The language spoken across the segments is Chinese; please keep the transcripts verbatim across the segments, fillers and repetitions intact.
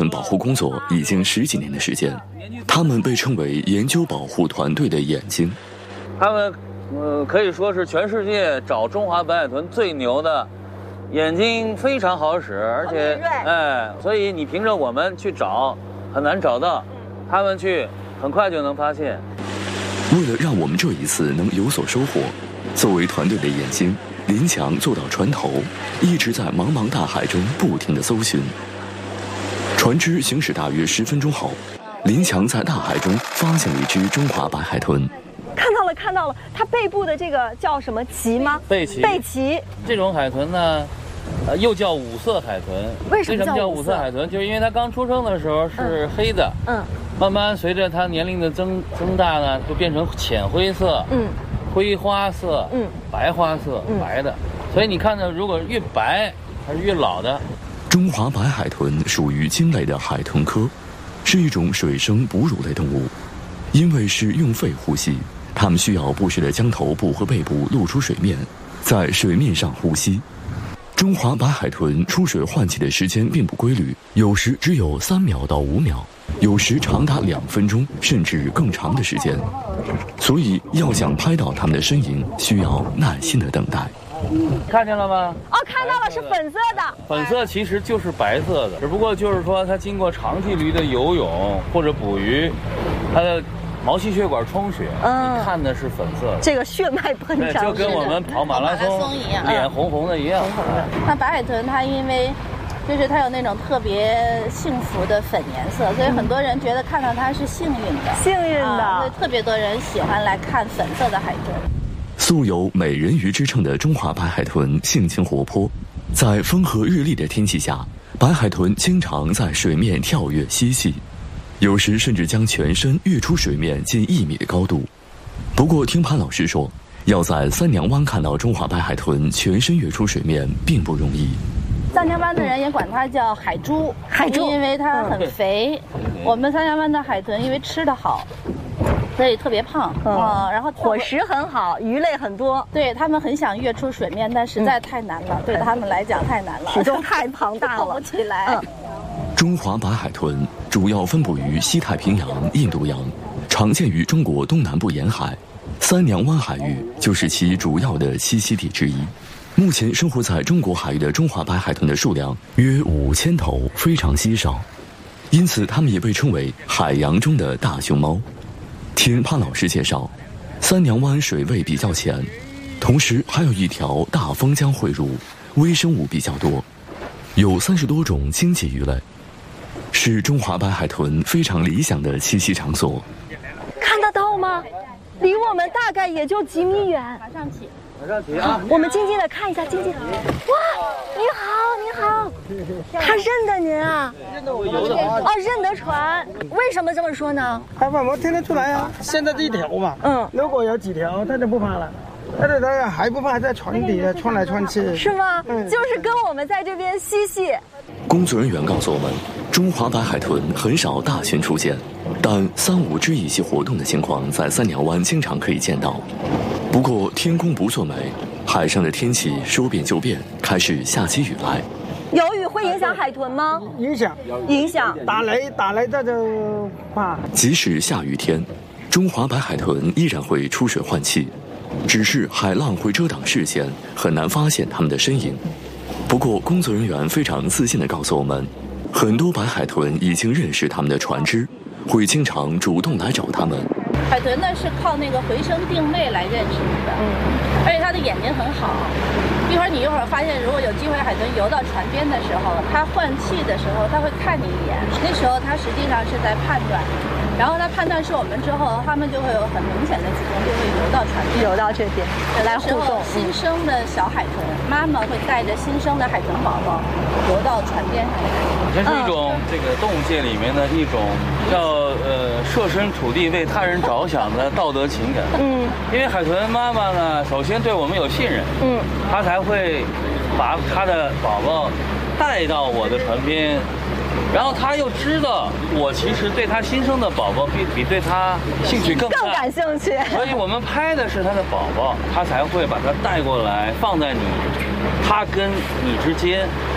豚保护工作已经十几年的时间，他们被称为研究保护团队的眼睛。 他们，呃，可以说是全世界找中华白海豚最牛的，眼睛非常好使，而且，哎，所以你凭着我们去找很难找到，他们去很快就能发现。 为了让我们这一次能有所收获，作为团队的眼睛，林强坐到船头，一直在茫茫大海中不停地搜寻。船只行驶大约十分钟后，林强在大海中发现了一只中华白海豚。 看到了，看到了，它背部的这个叫什么鳍吗？ 背鳍。 背鳍。 这种海豚呢，呃，又叫五色海豚。 为什么叫五色海豚？就是因为它刚出生的时候是黑的，嗯，慢慢随着它年龄的增增大呢，就变成浅灰色，嗯，灰花色，嗯，白花色，嗯、白的。所以你看呢，如果越白，它是越老的。 中华白海豚属于鲸类的海豚科，是一种水生哺乳类动物。因为是用肺呼吸，它们需要不时地将头部和背部露出水面，在水面上呼吸。中华白海豚出水换气的时间并不规律，有时只有三秒到五秒，有时长达两分钟甚至更长的时间。所以要想拍到它们的身影，需要耐心的等待。 看见了吗？ 哦，看到了，是粉色的。 粉色其实就是白色的，只不过就是说它经过长距离的游泳或者捕鱼，它的毛细血管充血，嗯，你看的是粉色的。 这个血脉喷张， 就跟我们跑马拉松一样，脸红红的一样。 那白海豚它因为就是它有那种特别幸福的粉颜色，所以很多人觉得看到它是幸运的， 幸运的， 啊、所以特别多人喜欢来看粉色的海豚。 素有美人鱼之称的中华白海豚性情活泼，在风和日丽的天气下，白海豚经常在水面跳跃嬉戏，有时甚至将全身跃出水面近一米的高度。不过听潘老师说，要在三娘湾看到中华白海豚全身跃出水面并不容易。 三娘湾的人也管它叫海猪， 海猪因为它很肥。我们三娘湾的海豚因为吃得好，所以特别胖啊、嗯呃，然后伙食很好，鱼类很多。 对，他们很想跃出水面，但实在太难了，嗯、对他们来讲太难了， 体重太庞大了， 跑不起来。嗯、 中华白海豚主要分布于西太平洋、印度洋，常见于中国东南部沿海，三娘湾海域就是其主要的栖息地之一。目前生活在中国海域的中华白海豚的数量约五千头，非常稀少，因此它们也被称为海洋中的大熊猫。听潘老师介绍，三娘湾水位比较浅，同时还有一条大风江汇入，微生物比较多，有三十多种经济鱼类，是中华白海豚非常理想的栖息场所。 看得到吗？离我们大概也就几米远。 马上起。 马上起啊！ 我们静静的看一下，静静。哇，你好，你好，他认得您啊？ 认得我游的哦，认得船。为什么这么说呢？ 他把我听得出来啊。现在这一条嘛，嗯，如果有几条，他就不怕了。但是他还不怕在船底下穿来穿去。 是吗？嗯，就是跟我们在这边嬉戏。 工作人员告诉我们，中华白海豚很少大群出现，但三五只一起活动的情况在三娘湾经常可以见到。不过天公不作美，海上的天气说变就变，开始下起雨来。 有雨会影响海豚吗？ 影响， 影响。 打雷，打雷这就怕。 即使下雨天，中华白海豚依然会出水换气，只是海浪会遮挡视线，很难发现它们的身影。不过工作人员非常自信地告诉我们，很多白海豚已经认识它们的船只，会经常主动来找它们。 海豚呢是靠那个回声定位来认识你的，嗯，而且它的眼睛很好。一会儿你一会儿发现，如果有机会海豚游到船边的时候，它换气的时候，它会看你一眼，那时候它实际上是在判断。然后它判断是我们之后，它们就会有很明显的举动，就会游到船边， 游到这边来互动。 新生的小海豚，妈妈会带着新生的海豚宝宝游到船边上来。 这是一种这个动物界里面的一种叫呃设身处地为他人着想的道德情感。嗯，因为海豚妈妈呢，首先对我们有信任，嗯，她才会把她的宝宝带到我的船边。然后他又知道我其实对他新生的宝宝比比对他兴趣更大更感兴趣， 所以我们拍的是他的宝宝，他才会把他带过来放在你他跟你之间，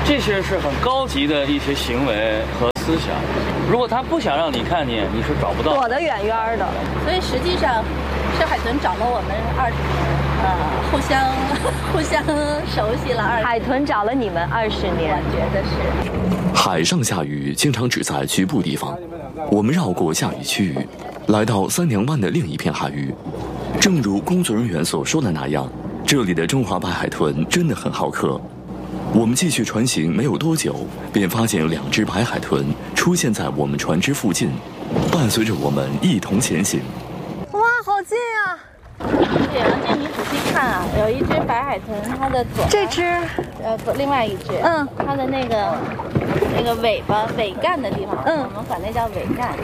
这些是很高级的一些行为和思想。如果他不想让你看见，你是找不到， 躲得远远的。 所以实际上，是海豚找了我们二十年，呃，互相互相熟悉了二十年。 海豚找了你们二十年， 我觉得是。 海上下雨经常只在局部地方，我们绕过下雨区域，来到三娘湾的另一片海域。正如工作人员所说的那样，这里的中华白海豚真的很好客。我们继续船行没有多久，便发现有两只白海豚出现在我们船只附近，伴随着我们一同前行。 哇，好近啊！ 对，杨静，你仔细看啊，有一只白海豚，它的左这只， 呃，不，另外一只， 嗯， 它的那个那个尾巴尾干的地方，嗯，我们管那叫尾干。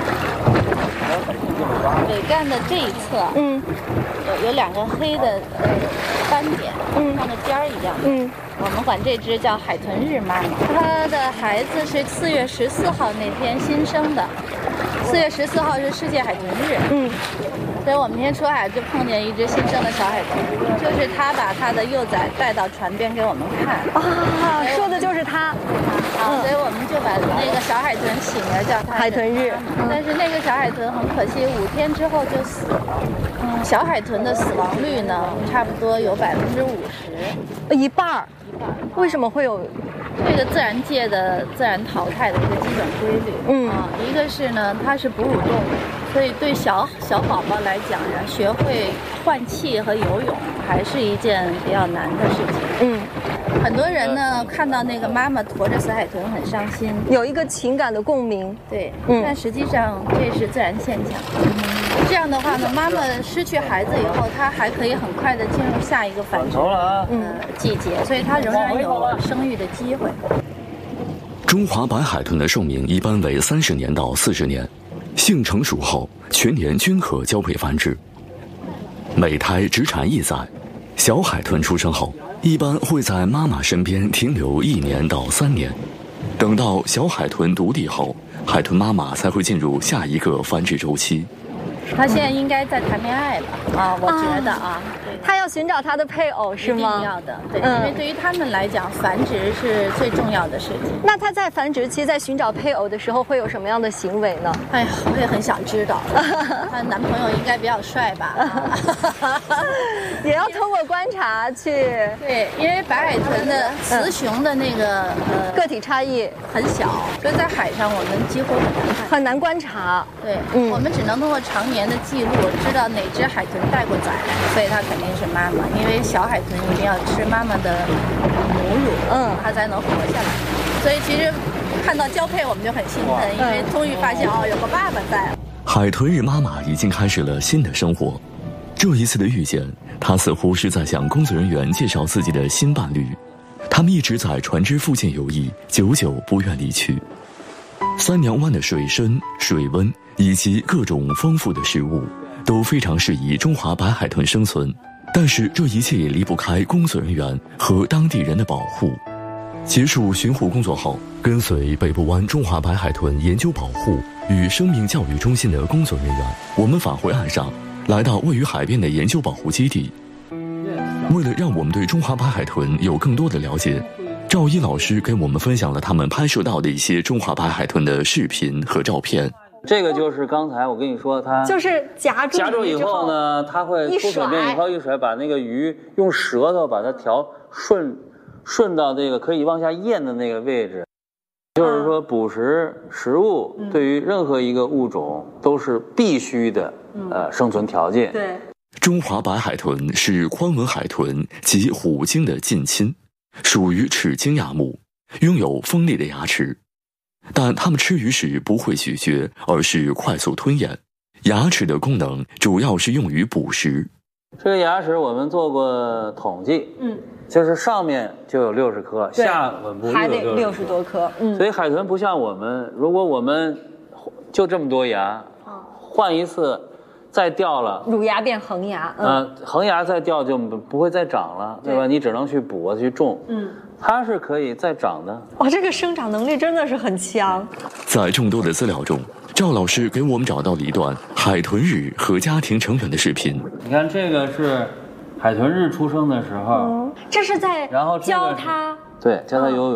尾干的这一侧，嗯，有有两个黑的呃斑点，嗯，像个尖儿一样，嗯，我们管这只叫海豚日妈妈。它的孩子是四月十四号那天新生的，四月十四号是世界海豚日，嗯，所以我们那天出海就碰见一只新生的小海豚，就是他把他的幼崽带到船边给我们看。 啊，说的就是他。 啊，所以我们就把那个小海豚起名叫它海豚日。 但是那个小海豚很可惜，五天之后就死了。嗯，小海豚的死亡率呢，差不多有百分之五十， 一半儿。 一半儿。 为什么会有？ 这个自然界的自然淘汰的一个基本规律。嗯啊，一个是呢，它是哺乳动物，所以对小小宝宝来讲呀，学会换气和游泳还是一件比较难的事情。嗯。很多人呢看到那个妈妈驮着死海豚很伤心， 有一个情感的共鸣。 对，嗯，但实际上这是自然现象。嗯、这样的话呢，妈妈失去孩子以后，她还可以很快的进入下一个繁殖呃季节，所以她仍然有生育的机会。 中华白海豚的寿命一般为三十年到四十年，性成熟后全年均可交配繁殖，每胎只产一载。小海豚出生后，一般会在妈妈身边停留一年到三年，等到小海豚独立后，海豚妈妈才会进入下一个繁殖周期。 他现在应该在谈恋爱吧？啊，我觉得啊， 他要寻找他的配偶是吗？ 一定要的，对，嗯、因为对于他们来讲，繁殖是最重要的事情。 那他在繁殖期，在寻找配偶的时候，会有什么样的行为呢？ 哎呀，我也很想知道。她男朋友应该比较帅吧？ 也要通过观察去。 对，因为白海豚的雌雄的那个、嗯、呃个体差异很小，所以在海上我们几乎很难看很难观察。 对，嗯，我们只能通过常年的记录知道哪只海豚带过崽，所以它肯定是妈妈。因为小海豚一定要吃妈妈的母乳，嗯，它才能活下来。所以其实看到交配我们就很兴奋，因为终于发现哦有个爸爸在了。 海豚日妈妈已经开始了新的生活。这一次的遇见，她似乎是在向工作人员介绍自己的新伴侣。他们一直在船只附近游弋，久久不愿离去。三娘湾的水深、水温以及各种丰富的食物，都非常适宜中华白海豚生存。但是这一切也离不开工作人员和当地人的保护。结束巡护工作后，跟随北部湾中华白海豚研究保护与生命教育中心的工作人员，我们返回岸上，来到位于海边的研究保护基地。为了让我们对中华白海豚有更多的了解，赵一老师给我们分享了他们拍摄到的一些中华白海豚的视频和照片。 这个就是刚才我跟你说，它就是夹住夹住以后呢，它会出水面以后一甩，把那个鱼用舌头把它调顺顺到这个可以往下咽的那个位置。就是说，捕食食物对于任何一个物种都是必须的，呃，生存条件。 对。 中华白海豚是宽吻海豚及虎鲸的近亲，属于齿鲸亚目，拥有锋利的牙齿。但它们吃鱼时不会咀嚼，而是快速吞咽。牙齿的功能主要是用于捕食。 这个牙齿我们做过统计，嗯，就是上面就有六十颗，下吻部还得六十多颗。嗯， 所以海豚不像我们，如果我们就这么多牙，换一次再掉了， 乳牙变恒牙， 嗯、呃，恒牙再掉就不会再长了，对吧？你只能去补去种，嗯。它是可以再长的。 哇，这个生长能力真的是很强。 在众多的资料中，赵老师给我们找到了一段海豚日和家庭成员的视频。 你看，这个是海豚日出生的时候，嗯、 这是在然后教他， 对，教他游泳。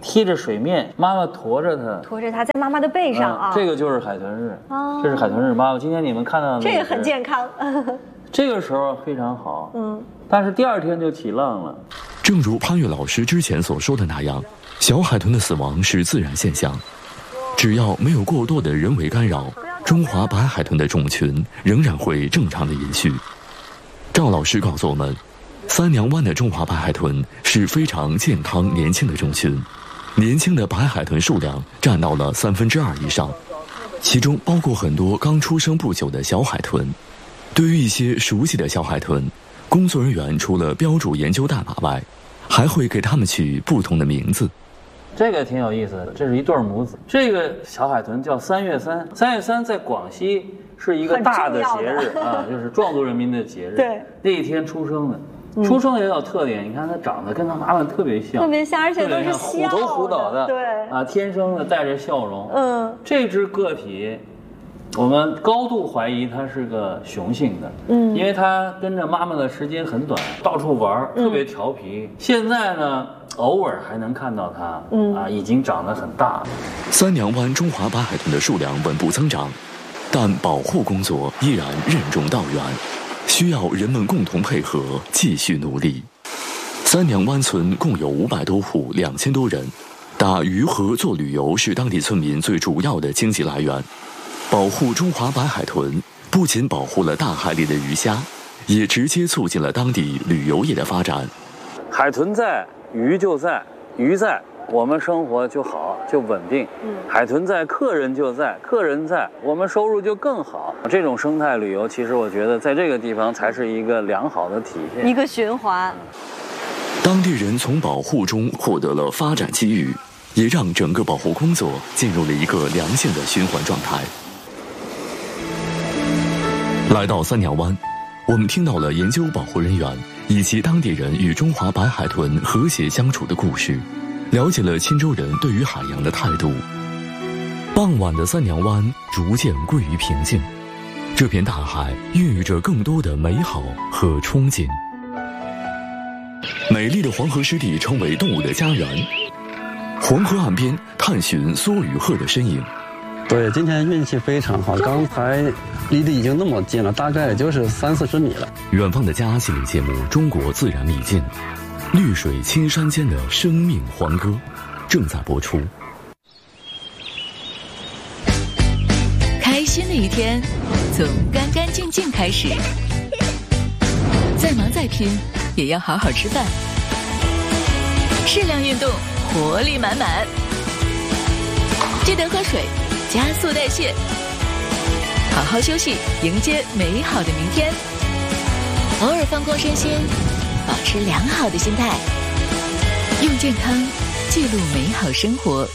踢着水面，妈妈驮着它， 驮着它在妈妈的背上啊。 嗯、这个就是海豚日，哦、这是海豚日妈妈。今天你们看到的、那个、 这个很健康。 这个时候非常好，嗯，但是第二天就起浪了。 正如潘越老师之前所说的那样，小海豚的死亡是自然现象，只要没有过多的人为干扰，中华白海豚的种群仍然会正常的延续。赵老师告诉我们，三娘湾的中华白海豚是非常健康年轻的种群，年轻的白海豚数量占到了三分之二以上，其中包括很多刚出生不久的小海豚。对于一些熟悉的小海豚，工作人员除了标注研究代码外，还会给它们取不同的名字。 这个挺有意思的，这是一对母子。这个小海豚叫三月三，三月三在广西是一个大的节日啊，就是壮族人民的节日。 对， 那一天出生的。嗯、出生也有特点，你看它长得跟它妈妈特别像， 特别像，而且都是虎头虎脑的， 对啊，天生的带着笑容。 嗯， 这只个体，我们高度怀疑它是个雄性的，嗯，因为它跟着妈妈的时间很短，到处玩，特别调皮。嗯、现在呢，偶尔还能看到它，嗯啊，已经长得很大。 三娘湾中华白海豚的数量稳步增长，但保护工作依然任重道远。需要人们共同配合，继续努力。三娘湾村共有五百多户，两千多人。打鱼河做旅游是当地村民最主要的经济来源。保护中华白海豚，不仅保护了大海里的鱼虾，也直接促进了当地旅游业的发展。 海豚在，鱼就在；鱼在，我们生活就好，就稳定。嗯，海豚在，客人就在；客人在，我们收入就更好。这种生态旅游，其实我觉得在这个地方才是一个良好的体现， 一个循环。 当地人从保护中获得了发展机遇，也让整个保护工作进入了一个良性的循环状态。来到三娘湾，我们听到了研究保护人员以及当地人与中华白海豚和谐相处的故事，了解了钦州人对于海洋的态度。傍晚的三娘湾逐渐归于平静，这片大海孕育着更多的美好和憧憬。美丽的黄河湿地成为动物的家园，黄河岸边探寻梭与鹤的身影。 对，今天运气非常好，刚才离得已经那么近了，大概也就是三四十米了。 远方的家系列节目《中国自然秘境》，绿水青山间的生命黄歌正在播出。 开心的一天从干干净净开始，再忙再拼也要好好吃饭，适量运动，活力满满，记得喝水，加速代谢，好好休息，迎接美好的明天。偶尔放空身心，保持良好的心态，用健康记录美好生活。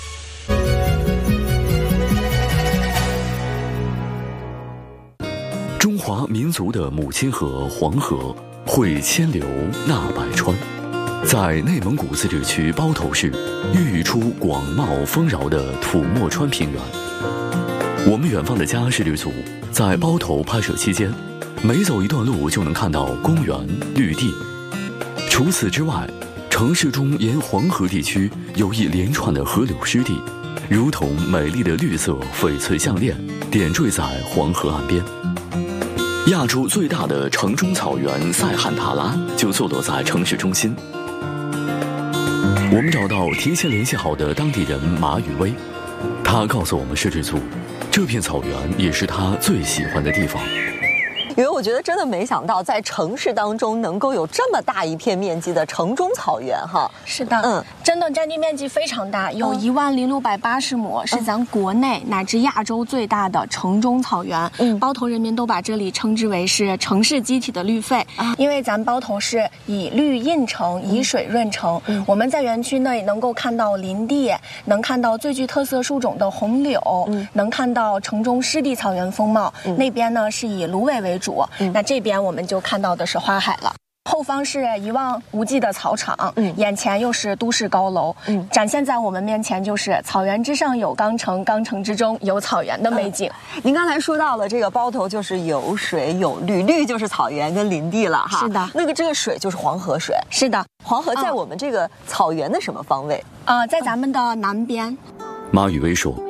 中华民族的母亲河黄河会牵流纳百川，在内蒙古自治区包头市孕育出广袤丰饶的土默川平原。我们远方的家视剧组在包头拍摄期间，每走一段路就能看到公园绿地。除此之外，城市中沿黄河地区有一连串的河流湿地，如同美丽的绿色翡翠项链点缀在黄河岸边。亚洲最大的城中草原塞罕塔拉就坐落在城市中心。我们找到提前联系好的当地人马雨薇，他告诉我们摄制组，这片草原也是他最喜欢的地方。 因为我觉得真的没想到，在城市当中能够有这么大一片面积的城中草原哈。 是的，嗯，真的占地面积非常大，有一万零六百八十亩，是咱国内乃至亚洲最大的城中草原。嗯，包头人民都把这里称之为是城市机体的绿肺啊，因为咱包头是以绿印城，以水润城。嗯，我们在园区内能够看到林地，能看到最具特色树种的红柳，嗯，能看到城中湿地草原风貌。嗯，那边呢是以芦苇为主。嗯，那这边我们就看到的是花海了。 后方是一望无际的草场，嗯，眼前又是都市高楼，嗯，展现在我们面前就是草原之上有钢城，钢城之中有草原的美景。 嗯、您刚才说到了这个包头就是有水有绿，绿就是草原跟林地了哈。 是的， 那个这个水就是黄河水。 是的， 黄河在我们这个草原的什么方位？ 呃，在咱们的南边。 马宇威说，